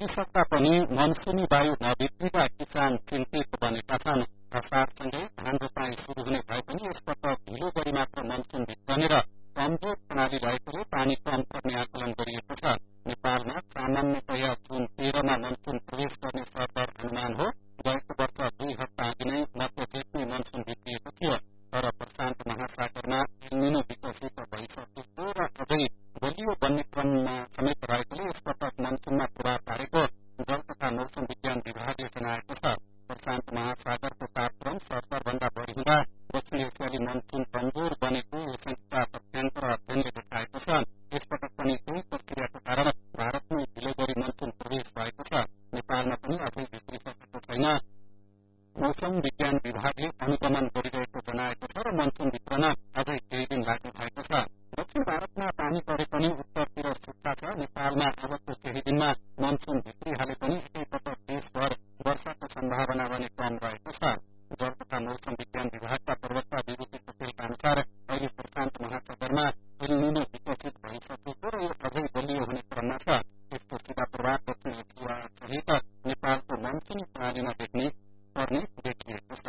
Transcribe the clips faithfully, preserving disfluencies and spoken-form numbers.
सकिसक्दा पनि मनसुनी वायु नभित्रिँदा किसान चिन्तित बनेका छन्। असारसँगै धान रोपाई शुरू हुने भए पनि यसपल्ट ढिलो गरी मात्र मनसुन भित्रने र कमजोर प्रणाली रहेकोले पानी कम पर्ने आकलन गरिएको छ। नेपालमा सामान्यतया जुन तेह्रमा मनसुन प्रवेश गर्ने सरदर अनुमान हो। गएको वर्ष दुई हप्ता अघि नै मध्य जेठमै मनसुन भित्रिएको थियो। तर प्रशान्त महासागरमा एल्निनो विकसित भइसकेको र अझै बलियो बन्ने क्रममा समेत रहेकोले यसपटक मनसुनमा प्रभाव पारेको जल तथा मौसम विज्ञान विभागले जनाएको छ। प्रशान्त महासागरको तापक्रम सत्तर भन्दा बढ़ी हुँदा दक्षिण एसियाली मनसुन कमजोर बनेको एसएनका तथ्याङ्क र अध्ययनले देखाएको छ। यसपटक पनि त्यही प्रक्रियाको कारण भारतमै ढिलो गरी मनसुन प्रवेश भएको छ। नेपालमा पनि अझै भित्रिसकेको छैन। मौसम विज्ञान विभागले अनुगमन गरिरहेको जनाएको छ र मनसुन भित्रन अझै केही दिन लाग्ने भएको छ। दक्षिण भारतमा पानी परे पनि उत्तरतिर सुक्खा छ। नेपालमा अबको केही दिनमा मनसुन भित्रिहाले पनि एकैपटक देशभर वर्षाको सम्भावना भने कम रहेको छ। जल तथा मौसम विज्ञान विभागका प्रवक्ता विभूति पटेलका अनुसार अहिले प्रशान्त महासागरमा एल्निनो विकसित भइसकेको र यो अझै बलियो हुने क्रममा छ। यसको सीधा प्रभाव दक्षिण एसिया सहित नेपालको मनसुनी प्रणालीमा देख्ने पर्ने देखिएको छ।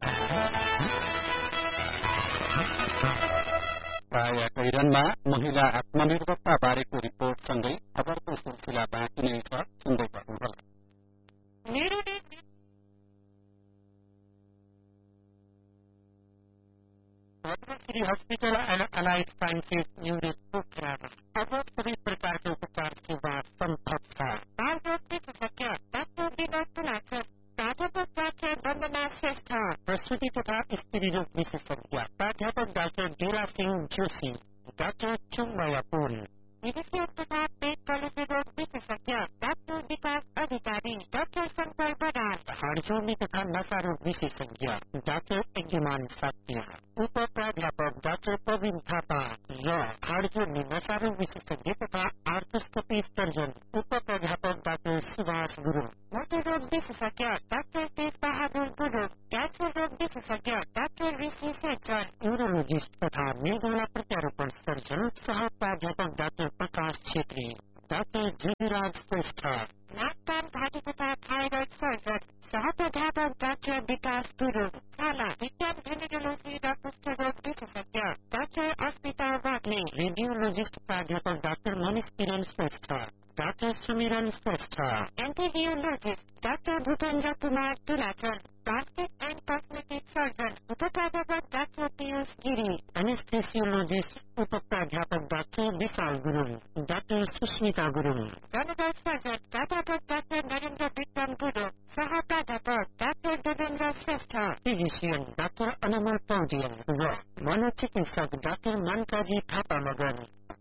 प्राय कैरनमा महिला आत्मनिर्भरता बारेको रिपोर्टसँगै खबरको सिलसिला बाँकी नै छ, सुन्दै गर्नुहोला। Padmashri hospital and allied sciences unit पोखरामा अब सबै प्रकारको उपचार सेवा सम्भव छ। प्राध्यापक डाक्टर वन्दना श्रेष्ठ, प्रसूति तथा स्त्री रोग विशेषज्ञ प्राध्यापक डाक्टर डेरा सिंह जोशी, डाक्टर चुम्बया पुन, विदेशी तथा पेट कलेजी रोग विशेषज्ञ डाक्टर विकास अधिकारी, डाक्टर शंकर बराल, हाडजोर्नी तथा नशा रोग विशेषज्ञ डाक्टर यज्ञमान सत्य, उप प्राध्यापक डाक्टर प्रवीण थापा र हाडजोर्नी नशा रोग विशेषज्ञ तथा आर्थोस्कोपी सर्जन उप प्राध्यापक डाक्टर सुभाष गुरुङ, मोटर रोग विशेषज्ञ डाक्टर तेज बहादुर गुरुङ, क्यान्सर रोग विशेषज्ञ डाक्टर ऋषि शेखर, न्यूरोलोजिस्ट तथा मृगौला प्रत्यारोपण सर्जन सह प्राध्यापक डाक्टर प्रकाश छेत्री, डाक्टर जीविराज श्रेष्ठ, नाक कान घाँटी तथा थाइरोइड सर्जन सह प्राध्यापक डाक्टर विकास गुरुङ, छाला विज्ञान भेनेरोलोजी र कुष्ठरोग विशेषज्ञ डाक्टर अस्मिता वाग्ले, रेडियोलोजिस्ट प्राध्यापक डाक्टर मनिष किरण श्रेष्ठ, डाक्टर सुमिरन Shrestha, एन्टिरियोलोजिस्ट doctor Bhupendra Kumar तुलाचन, plastic and cosmetic surgeon उप प्राध्यापक डाक्टर पीयूष गिरी, एनेस्थेसियोलोजिस्ट उप प्राध्यापक डाक्टर विशाल Gurung, doctor Susmita Gurung, general surgeon प्राध्यापक डाक्टर नरेन्द्र विक्रम गुरुङ, सह प्राध्यापक doctor Devendra Shrestha, physician doctor अनमल Paudel र मनोचिकित्सक doctor मनकाजी Thapa Magar.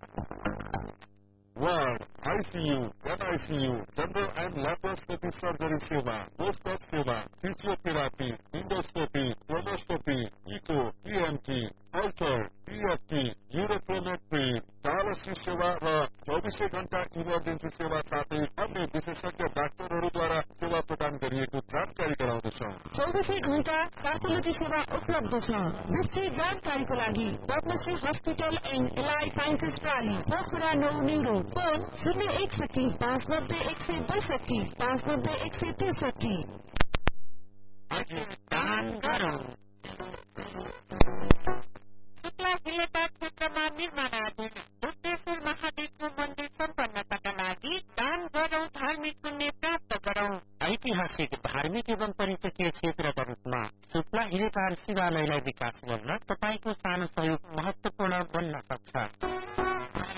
Ward, ICU, NICU, general and laparoscopy surgery सेवा, पोस्टअप सेवा, physiotherapy, endoscopy, क्रोनोस्कोपी, eco, EMT, alter, PFT, यूरोप्रोमेट्री, dialysis सेवा र चौबिसै घण्टा इमर्जेन्सी सेवा साथै अन्य विशेषज्ञ डाक्टरहरूद्वारा सेवा प्रदान गरिएको जानकारी गराउँदछौँ। चौबिसै घण्टा प्याथोलोजी सेवा उपलब्ध छ। विस्तृत जानकारीको लागि Padmashri hospital and allied sciences प्राली, Pokhara नौ न्युरो, फोन शून्य एकसठी पाँच नब्बे एक सय बैसठी पाँच नब्बे एक सय त्रिसठी। शुक्ला हिलेटार क्षेत्रमा निर्माणाधीन दुधेश्वर महादेवको मन्दिर सम्पन्नताका लागि दान गरौं, धार्मिक पुण्य प्राप्त गरौं। ऐतिहासिक धार्मिक एवं पर्यटकीय क्षेत्रका रूपमा शुक्ला हिलेटार शिवालयलाई विकास गर्न तपाईँको सानो सहयोग महत्वपूर्ण बन्न सक्छ।